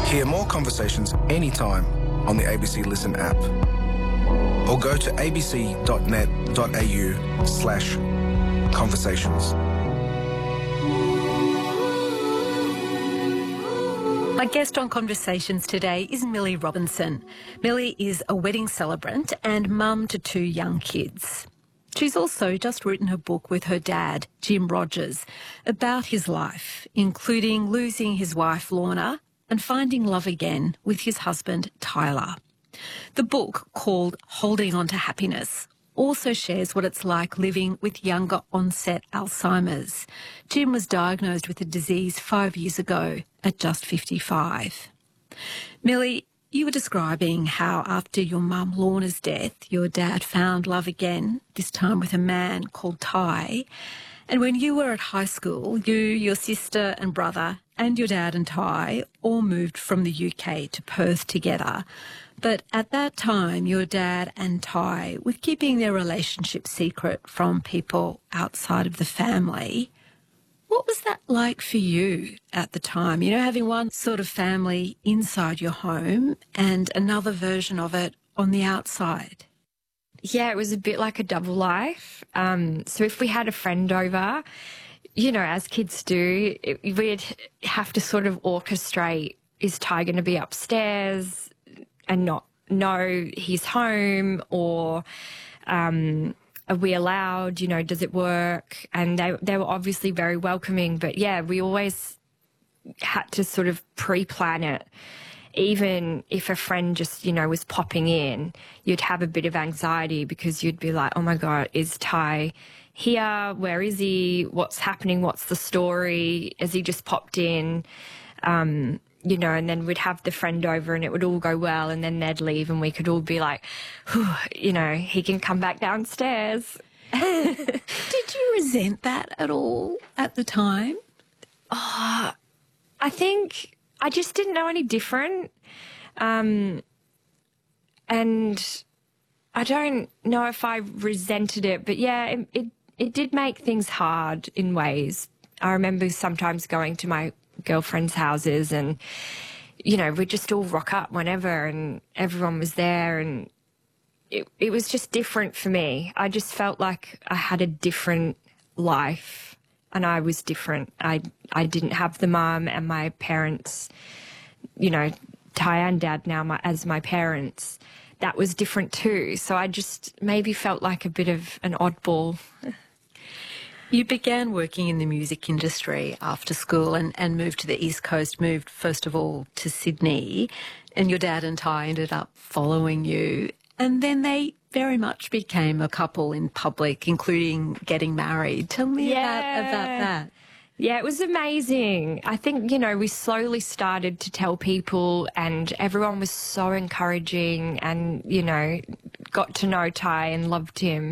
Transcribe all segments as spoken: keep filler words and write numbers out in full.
Hear more conversations anytime on the A B C Listen app. Or go to abc.net.au slash conversations. My guest on Conversations today is Millie Robinson. Millie is a wedding celebrant and mum to two young kids. She's also just written a book with her dad, Jim Rogers, about his life, including losing his wife, Lorna, and finding love again with his husband, Tyler. The book, called Holding On to Happiness, also shares what it's like living with younger onset Alzheimer's. Jim was diagnosed with the disease five years ago at just fifty-five. Millie, you were describing how after your mum Lorna's death, your dad found love again, this time with a man called Ty. And when you were at high school, you, your sister and brother and your dad and Ty all moved from the U K to Perth together. But at that time, your dad and Ty were keeping their relationship secret from people outside of the family. What was that like for you at the time? You know, having one sort of family inside your home and another version of it on the outside. Yeah, it was a bit like a double life. Um, so if we had a friend over, you know, as kids do, it, we'd have to sort of orchestrate, is Ty going to be upstairs and not know he's home, or um, are we allowed, you know, does it work? And they, they were obviously very welcoming. But, yeah, we always had to sort of pre-plan it. Even if a friend just, you know, was popping in, you'd have a bit of anxiety because you'd be like, oh, my God, is Ty here? Where is he? What's happening? What's the story? Has he just popped in? Um, you know, and then we'd have the friend over and it would all go well, and then they'd leave and we could all be like, you know, he can come back downstairs. Did you resent that at all at the time? Oh, I think I just didn't know any different. Um, and I don't know if I resented it, but yeah, it, it, it did make things hard in ways. I remember sometimes going to my girlfriends' houses and, you know, we'd just all rock up whenever and everyone was there, and it, it was just different for me. I just felt like I had a different life and I was different. I, I didn't have the mum and my parents, you know, Ty and Dad now my, as my parents. That was different too. So I just maybe felt like a bit of an oddball. You began working in the music industry after school and, and moved to the East Coast, moved first of all to Sydney, and your dad and Ty ended up following you. And then they very much became a couple in public, including getting married. Tell me yeah. about, about that. Yeah, it was amazing. I think, you know, we slowly started to tell people and everyone was so encouraging and, you know, got to know Ty and loved him.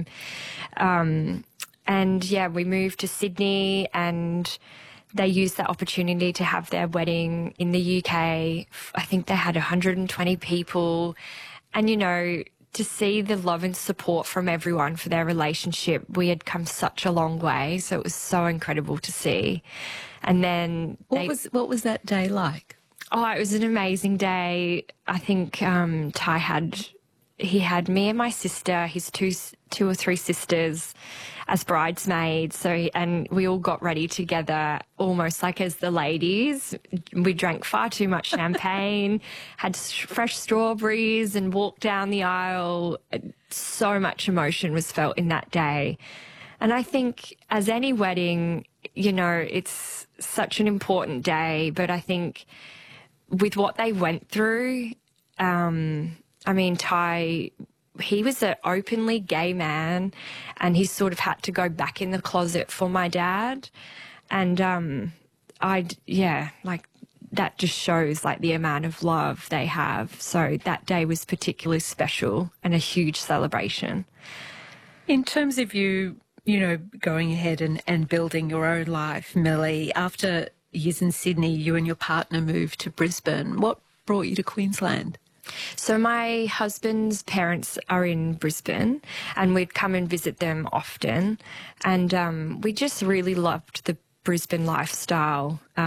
Um And, yeah, we moved to Sydney and they used that opportunity to have their wedding in the U K. I think they had one hundred twenty people. And, you know, to see the love and support from everyone for their relationship, we had come such a long way. So it was so incredible to see. And then... What, they, was, what was that day like? Oh, it was an amazing day. I think um, Ty had... He had me and my sister, his two two or three sisters, as bridesmaids. So, and we all got ready together, almost like as the ladies. We drank far too much champagne, had fresh strawberries, and walked down the aisle. So much emotion was felt in that day. And I think, as any wedding, you know, it's such an important day. But I think with what they went through. Um, I mean, Ty, he was an openly gay man and he sort of had to go back in the closet for my dad. And um, I'd, yeah, like that just shows like the amount of love they have. So that day was particularly special and a huge celebration. In terms of you, you know, going ahead and, and building your own life, Millie, after years in Sydney, you and your partner moved to Brisbane. What brought you to Queensland? So my husband's parents are in Brisbane and we'd come and visit them often. And um, we just really loved the Brisbane lifestyle. Um,